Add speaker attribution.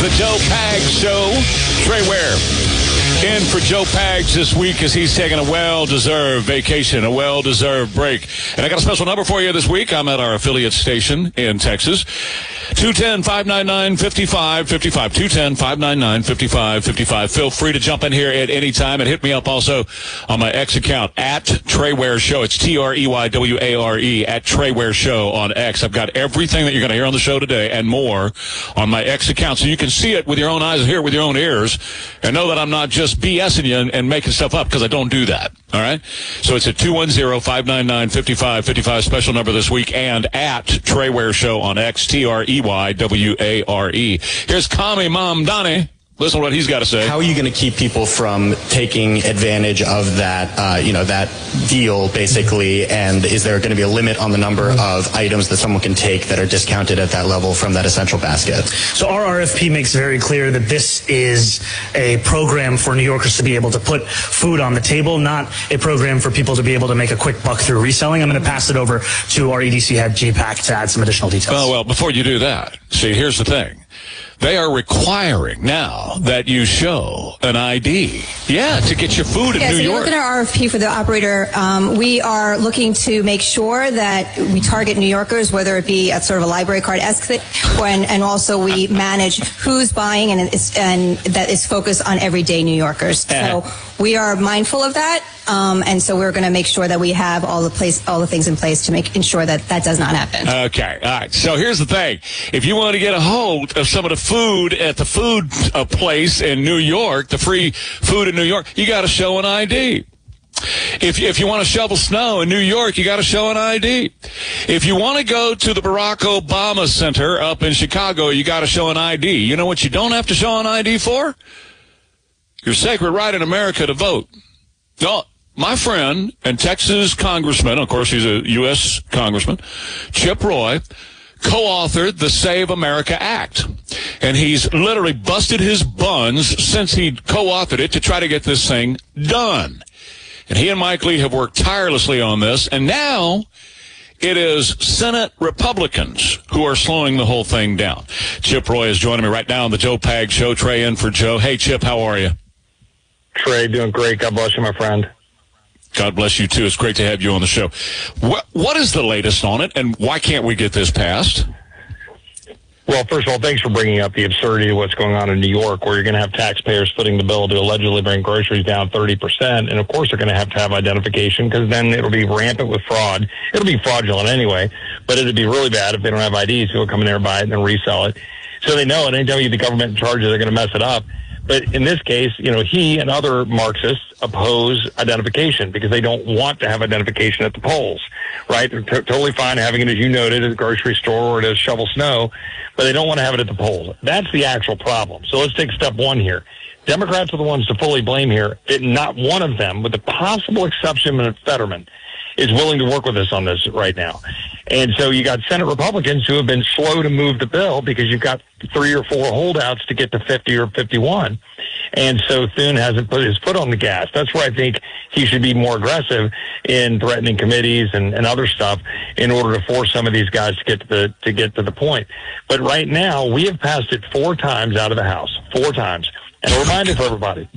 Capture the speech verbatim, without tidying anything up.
Speaker 1: The Joe Pags Show. Trey Ware in for Joe Pags this week as he's taking a well-deserved vacation, a well-deserved break. And I got a special number for you this week. I'm at our affiliate station in Texas. two one zero, five nine nine, five five five five. two one zero, five nine nine, five five five five. Feel free to jump in here at any time and hit me up also on my X account at Trey Ware Show. It's T R E Y W A R E at Trey Ware Show on X. I've got everything that you're going to hear on the show today and more on my X account, so you can see it with your own eyes and hear it with your own ears and know that I'm not just BSing you and, and making stuff up, because I don't do that. All right? So it's a two one zero, five nine nine, five five five five special number this week, and at Trey Ware Show on X, T R E Y W A R E. Here's Commie Mom Donnie. Listen to what he's got to say.
Speaker 2: How are you going to keep people from taking advantage of that, uh, you know, that deal, basically? And is there going to be a limit on the number of items that someone can take that are discounted at that level from that essential basket?
Speaker 3: So our R F P makes very clear that this is a program for New Yorkers to be able to put food on the table, not a program for people to be able to make a quick buck through reselling. I'm going to pass it over to our E D C head, G PAC, to add some additional details.
Speaker 1: Oh, well, before you do that, see, here's the thing. They are requiring now that you show an I D. Yeah, to get your food in
Speaker 4: yeah,
Speaker 1: New
Speaker 4: so you
Speaker 1: York.
Speaker 4: look at our R F P for the operator. Um, we are looking to make sure that we target New Yorkers, whether it be at sort of a library card esque, and, and also we manage who's buying, and, it's, and that is focused on everyday New Yorkers. So we are mindful of that, um, and so we're going to make sure that we have all the place, all the things in place to make ensure that that does not happen.
Speaker 1: Okay, all right. So here's the thing: if you want to get a hold of some of the food at the food uh, place in New York, the free food in New York, you got to show an I D. If if you want to shovel snow in New York, you got to show an I D. If you want to go to the Barack Obama Center up in Chicago, you got to show an I D. You know what you don't have to show an I D for? Your sacred right in America to vote. No, my friend and Texas congressman, of course he's a U S congressman, Chip Roy, co-authored the Save America Act. And he's literally busted his buns since he co-authored it to try to get this thing done. And he and Mike Lee have worked tirelessly on this. And now it is Senate Republicans who are slowing the whole thing down. Chip Roy is joining me right now on the Joe Pags Show. Trey in for Joe. Hey, Chip, how are you?
Speaker 5: Trey, doing great. God bless you, my friend.
Speaker 1: God bless you, too. It's great to have you on the show. What, what is the latest on it, and why can't we get this passed?
Speaker 5: Well, first of all, thanks for bringing up the absurdity of what's going on in New York, where you're going to have taxpayers footing the bill to allegedly bring groceries down thirty percent. And, of course, they're going to have to have identification, because then it'll be rampant with fraud. It'll be fraudulent anyway, but it'll be really bad if they don't have I Ds. People come in there and buy it and then resell it. So they know, and anytime you get the government in charge, they're going to mess it up. But in this case, you know, he and other Marxists oppose identification because they don't want to have identification at the polls, right? They're t- totally fine having it, as you noted, at the grocery store or to shovel snow, but they don't want to have it at the polls. That's the actual problem. So let's take step one here. Democrats are the ones to fully blame here. It, not one of them, with the possible exception of Fetterman, is willing to work with us on this right now. And so you got Senate Republicans who have been slow to move the bill because you've got three or four holdouts to get to fifty or fifty-one. And so Thune hasn't put his foot on the gas. That's where I think he should be more aggressive in threatening committees and, and other stuff in order to force some of these guys to get to the, to get to the point. But right now, we have passed it four times out of the House, four times. And a reminder for everybody,